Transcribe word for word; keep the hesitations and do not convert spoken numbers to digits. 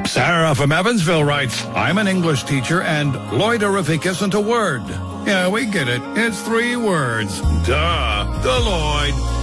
Sarah from Evansville writes, I'm an English teacher and loidorific isn't a word. Yeah, we get it. It's three words. Duh. Deloitte.